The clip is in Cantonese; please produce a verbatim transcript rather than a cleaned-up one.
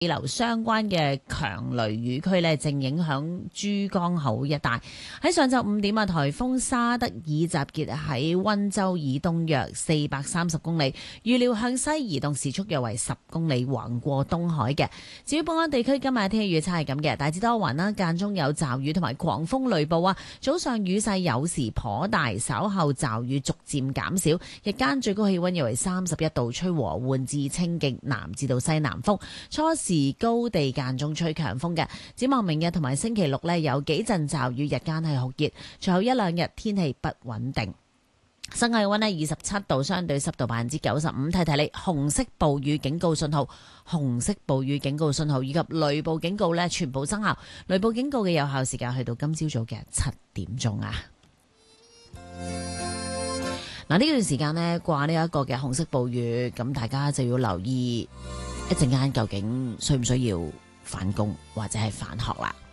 氣流相關嘅強雷雨區呢，正影響珠江口一帶。喺上晝五點啊，颱風沙德爾集結喺溫州以東約四百三十公里，預料向西移動，時速約為十公里，橫過東海嘅。至於本港地區今日嘅天氣預測係咁嘅，大致多雲啦，間中有驟雨同埋狂風雷暴啊。早上雨勢有時頗大，稍後驟雨逐漸減少。日間最高氣溫約為三十一度，吹和緩至清勁南至到西南風，初時高地間中吹強風嘅。展望明日同埋星期六呢，有幾陣驟雨，日間係酷熱，隨後一兩日天氣不穩定。室外氣溫呢二十七度，相對濕度百分之九十五。提提你，紅色暴雨警告信號、紅色暴雨警告信號以及雷暴警告呢全部生效。雷暴警告嘅有效時間去到今朝早嘅七點鐘啊！嗱，呢段時間呢，掛呢一個嘅紅色暴雨，咁大家就要留意一陣間究竟需唔需要返工或者係返學啦。